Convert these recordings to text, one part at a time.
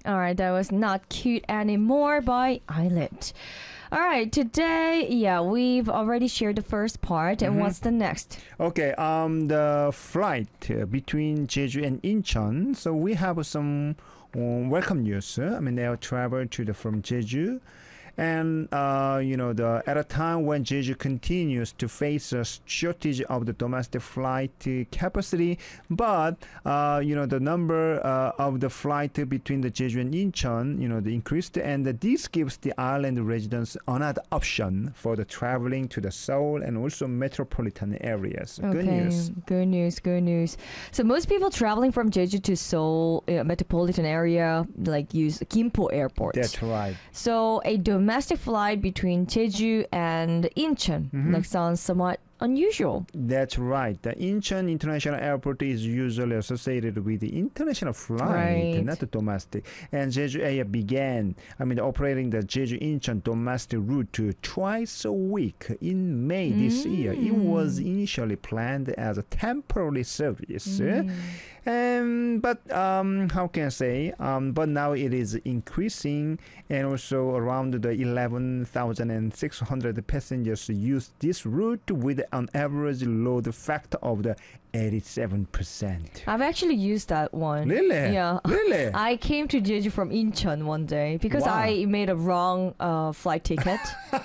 All right, that was Not Cute Anymore by Eyelet. All right, today, we've already shared the first part, and what's the next? Okay, the flight between Jeju and Incheon. So we have some welcome news. I mean, they have traveled from Jeju. And, at a time when Jeju continues to face a shortage of the domestic flight capacity, but, the number of the flight between the Jeju and Incheon, the increased, and this gives the island residents another option for the traveling to the Seoul and also metropolitan areas. Okay, good news. So most people traveling from Jeju to Seoul metropolitan area use Gimpo Airport. That's right. So a domestic flight between Jeju and Incheon sounds somewhat unusual. That's right. The Incheon International Airport is usually associated with the international flight, not the domestic. And Jeju Air began, operating the Jeju-Incheon domestic route twice a week in May this year. It was initially planned as a temporary service. But how can I say? But now it is increasing, and also around the 11,600 passengers use this route with an average load factor of the 87%. I've actually used that one. Really? Yeah. Really? I came to Jeju from Incheon one day because I made a wrong flight ticket.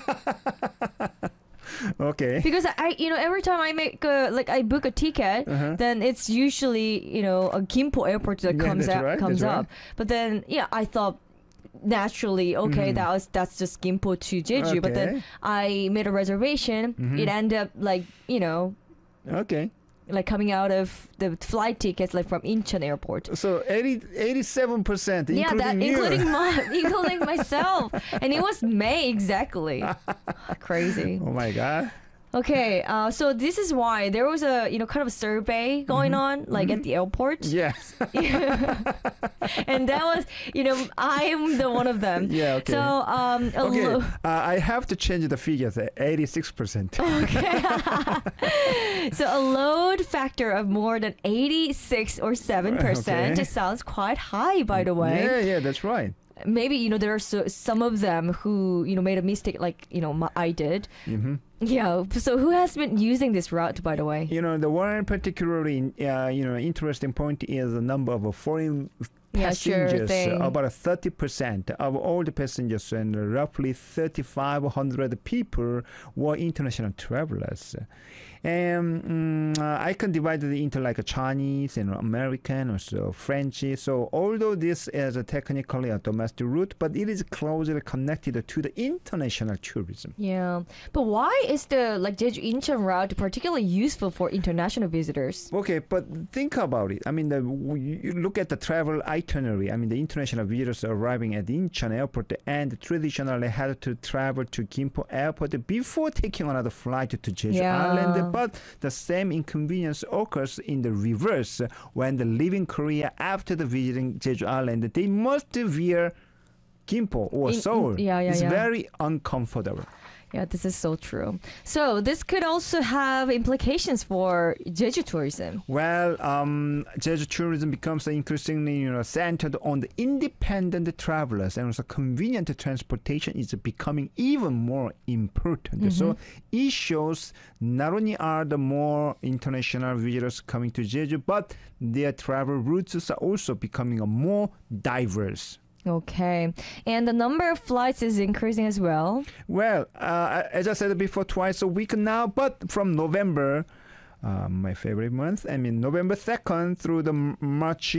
Okay. Because I every time I make I book a ticket, then it's usually a Gimpo airport that comes up. But then I thought naturally that's just Gimpo to Jeju. But then I made a reservation. It ended up coming out of the flight tickets from Incheon airport. So 87%, including myself. And it was May exactly. Crazy. Oh my God. Okay, so this is why there was a kind of a survey going on at the airport. Yes. And that was I am the one of them. Yeah. Okay. So I have to change the figures. 86%. Okay. So a load factor of more than 86 or 7% sounds quite high, by the way. Yeah, that's right. Maybe there are some of them who made a mistake, I did. Yeah. So who has been using this route, by the way? The one particularly interesting point is the number of foreign passengers. About 30% of all the passengers, and roughly 3,500 people were international travelers. And I can divide it into a Chinese and American, also French. So although this is technically a domestic route, but it is closely connected to the international tourism. Yeah, but why is the Jeju-Incheon route particularly useful for international visitors? Okay, but think about it. You look at the travel itinerary. The international visitors arriving at the Incheon airport and traditionally had to travel to Gimpo airport before taking another flight to Jeju Island. But the same inconvenience occurs in the reverse when they leave in Korea after the visiting Jeju Island. They must via Gimpo or Seoul. It's very uncomfortable. Yeah, this is so true. So this could also have implications for Jeju tourism. Well, Jeju tourism becomes increasingly centered on the independent travelers, and also convenient transportation is becoming even more important. So it shows not only are the more international visitors coming to Jeju, but their travel routes are also becoming more diverse. Okay. And the number of flights is increasing as well? Well, as I said before, twice a week now, but from November, my favorite month, November 2nd through the March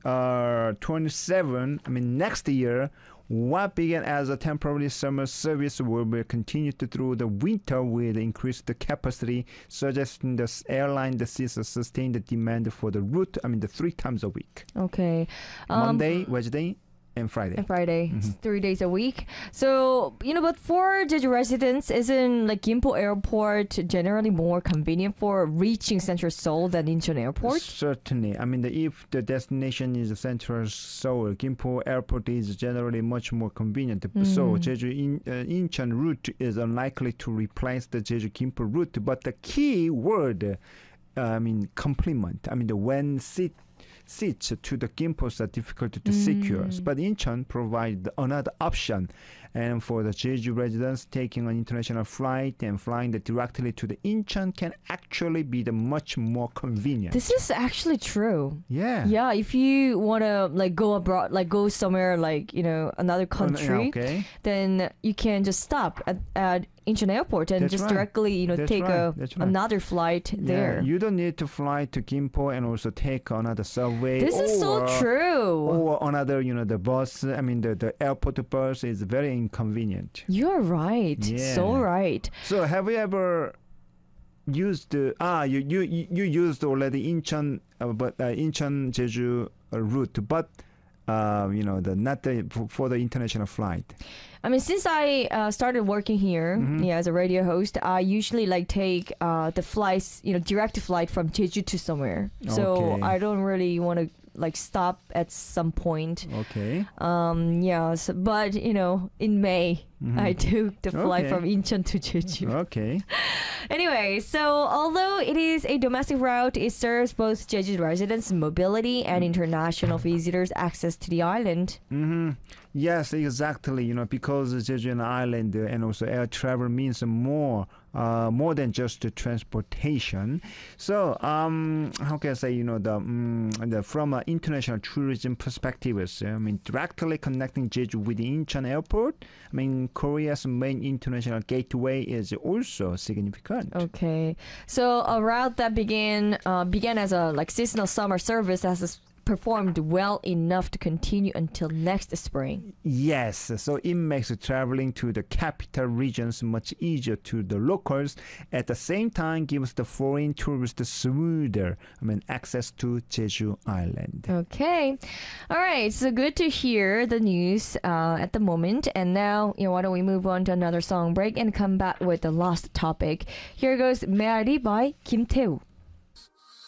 27, next year, what began as a temporary summer service will be continued through the winter with increased capacity, suggesting the airline sees a sustained demand for the route, the 3 times a week. Okay. Monday, Wednesday, and Friday. 3 days a week. So, but for Jeju residents, isn't Gimpo Airport generally more convenient for reaching Central Seoul than Incheon Airport? Certainly. If the destination is Central Seoul, Gimpo Airport is generally much more convenient. So, Jeju Incheon route is unlikely to replace the Jeju Gimpo route. But the key word, complement. The when seats to the Gimpos are difficult to secure. But Incheon provides another option. And for the Jeju residents, taking an international flight and flying directly to the Incheon can actually be the much more convenient. This is actually true. Yeah. Yeah, if you want to like go abroad, like go somewhere like, another country, then you can just stop at Incheon Airport and directly, take another flight there. You don't need to fly to Gimpo and also take another subway. This is so true. Or another, the bus. I mean, the airport bus is very inconvenient. You're right. Yeah. So right. So have you ever used you used already Incheon, but Incheon Jeju route, but for the international flight. I mean, since I started working here, as a radio host, I usually take the flights, direct flight from Jeju to somewhere. So I don't really want to stop at some point. Okay. But in May, I took the flight from Incheon to Jeju. Okay. Anyway, so although it is a domestic route, it serves both Jeju residents' mobility and international visitors' access to the island. Yes, exactly. Because Jeju an island and also air travel means more than just the transportation. So, how can I say? From an international tourism perspective, directly connecting Jeju with the Incheon Airport. Korea's main international gateway is also significant. Okay, so a route that began as a seasonal summer service has performed well enough to continue until next spring. Yes, so it makes traveling to the capital regions much easier to the locals. At the same time, gives the foreign tourists smoother access to Jeju Island. Okay, all right. So good to hear the news at the moment. And now, why don't we move on to another song break and come back with the last topic? Here goes Meari by Kim Tae-woo.